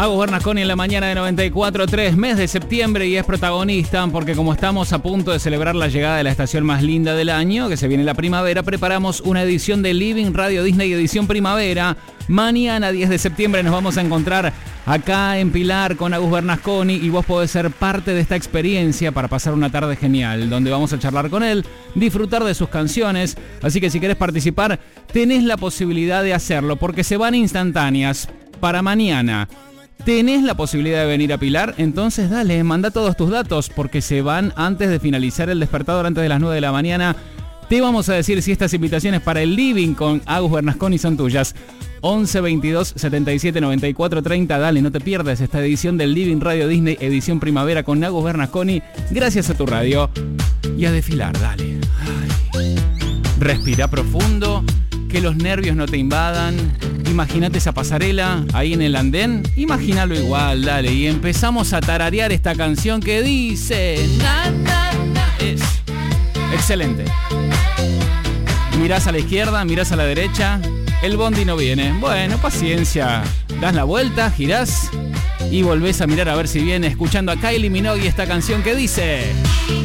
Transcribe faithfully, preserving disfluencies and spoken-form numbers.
Agus Bernasconi en la mañana de noventa y cuatro punto tres, mes de septiembre, y es protagonista porque como estamos a punto de celebrar la llegada de la estación más linda del año, que se viene la primavera, preparamos una edición de Living Radio Disney edición primavera. Mañana diez de septiembre nos vamos a encontrar acá en Pilar con Agus Bernasconi y vos podés ser parte de esta experiencia para pasar una tarde genial, donde vamos a charlar con él, disfrutar de sus canciones. Así que si querés participar, tenés la posibilidad de hacerlo porque se van instantáneas para mañana. ¿Tenés la posibilidad de venir a Pilar? Entonces dale, manda todos tus datos porque se van antes de finalizar el despertador, antes de las nueve de la mañana. Te vamos a decir si estas invitaciones para el Living con Agus Bernasconi son tuyas. once veintidós setenta y siete noventa y cuatro treinta, dale, no te pierdas esta edición del Living Radio Disney edición primavera con Agus Bernasconi, gracias a tu radio. Y a desfilar, dale. Ay. Respira profundo, que los nervios no te invadan. Imagínate esa pasarela ahí en el andén. Imagínalo igual, dale. Y empezamos a tararear esta canción que dice... Na, na, na. Es excelente. Mirás a la izquierda, mirás a la derecha. El bondi no viene. Bueno, paciencia. Das la vuelta, girás y volvés a mirar a ver si viene, escuchando a Kylie Minogue y esta canción que dice...